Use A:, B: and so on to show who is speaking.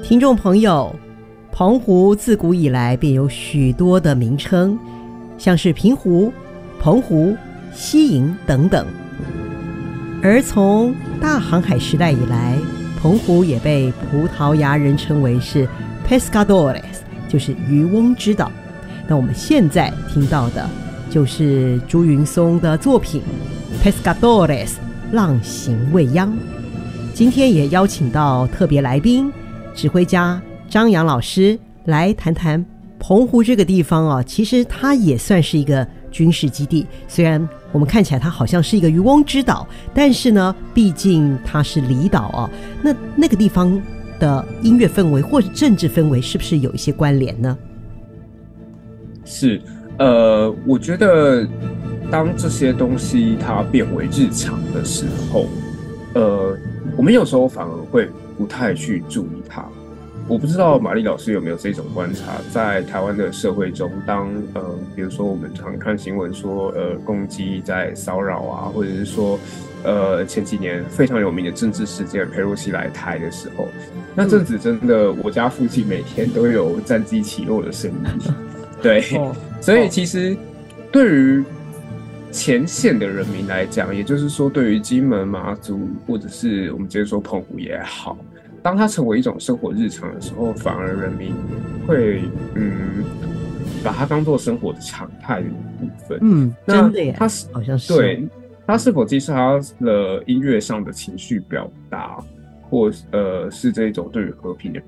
A: 听众朋友，澎湖自古以来便有许多的名称，像是平湖、澎湖、西营等等。而从大航海时代以来，澎湖也被葡萄牙人称为是 Pescadores， 就是渔翁之岛。那我们现在听到的就是朱云松的作品 Pescadores 浪行未央。今天也邀请到特别来宾指挥家张扬老师来谈谈澎湖这个地方啊，其实它也算是一个军事基地，虽然我们看起来它好像是一个渔翁之岛，但是呢，毕竟它是离岛啊。那个地方的音乐氛围或者政治氛围是不是有一些关联呢？
B: 是，我觉得当这些东西它变为日常的时候，我们有时候反而会不太去注意它。我不知道玛丽老师有没有这种观察，在台湾的社会中，当比如说我们常看新闻说共机在骚扰啊，或者是说前几年非常有名的政治事件佩洛西来台的时候，那阵子真的我家附近每天都有战机起落的声音，对，所以其实对于前线的人民来讲，也就是说对于金门、马祖或者是我们直接说澎湖也好，当它成为一种生活日常的时候，反而人民会把它当做生活的常态的一部分。
A: 真的耶，
B: 它
A: 好像是
B: 对它是否既是它的音乐上的情绪表达，或是这种对于和平的